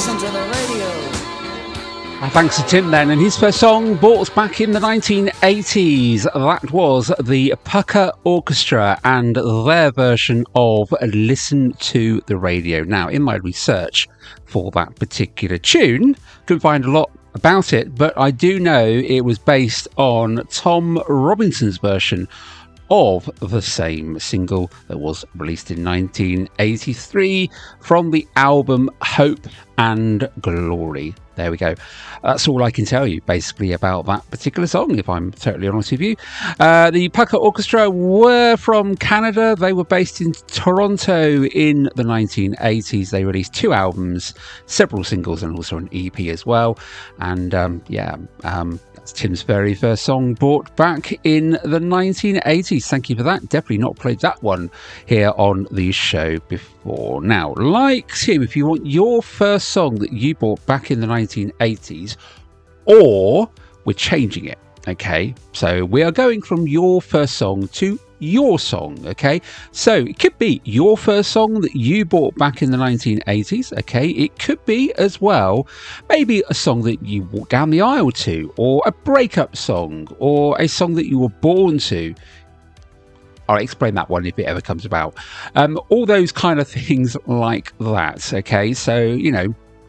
listen to the radio. Thanks to Tim then, and his first song bought back in the 1980s. That was the Pucker Orchestra and their version of Listen to the Radio. Now, in my research for that particular tune, couldn't find a lot about it, but I do know it was based on Tom Robinson's version of the same single that was released in 1983 from the album Hope and Glory. There we go. That's all I can tell you basically about that particular song, if I'm totally honest with you. The Pucker Orchestra were from Canada. They were based in Toronto in the 1980s. They released 2 albums, several singles, and also an EP as well. And that's Tim's very first song brought back in the 1980s. Thank you for that. Definitely not played that one here on the show before. Now, like Tim, if you want your first song that you bought back in the 1980s, or we're changing it, okay? So we are going from your first song to your song, okay? So it could be your first song that you bought back in the 1980s, okay? It could be as well maybe a song that you walked down the aisle to, or a breakup song, or a song that you were born to. I'll explain that one if it ever comes about. All those kind of things like that, okay? So, you know,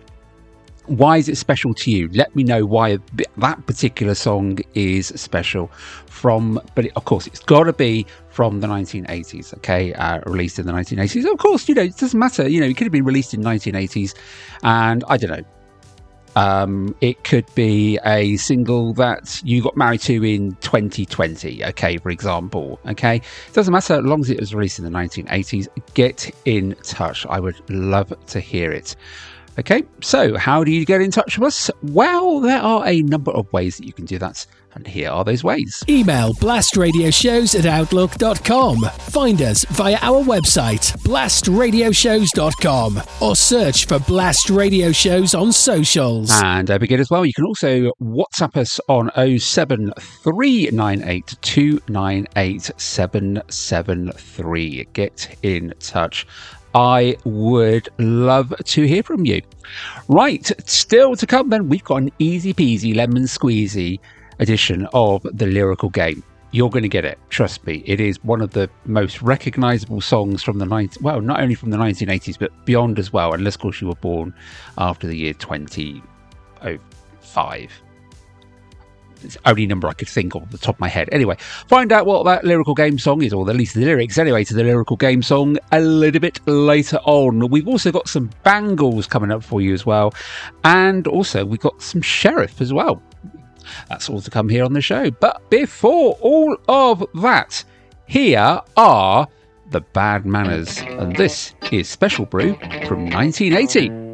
why is it special to you? Let me know why that particular song is special from, but of course, it's got to be from the 1980s, okay? Released in the 1980s. Of course, you know, it doesn't matter. You know, it could have been released in the 1980s, and I don't know. It could be a single that you got married to in 2020, okay, for example, okay? It doesn't matter, as long as it was released in the 1980s, get in touch. I would love to hear it. Okay, so how do you get in touch with us? Well, there are a number of ways that you can do that, and here are those ways. Email blastradioshows@outlook.com. Find us via our website, blastradioshows.com, or search for Blast Radio Shows on socials. And don't forget as well, you can also WhatsApp us on 07398298773. Get in touch. I would love to hear from you. Right, still to come then, we've got an easy peasy lemon squeezy edition of The Lyrical Game. You're going to get it, trust me. It is one of the most recognisable songs from the well, not only from the 1980s, but beyond as well, unless of course you were born after the year 2005. It's the only number I could think of off the top of my head. Anyway, find out what that Lyrical Game song is, or at least the lyrics anyway to the Lyrical Game song, a little bit later on. We've also got some bangles coming up for you as well, and also we've got some Sheriff as well. That's all to come here on the show. But before all of that, here are the Bad Manners, and this is Special Brew from 1980.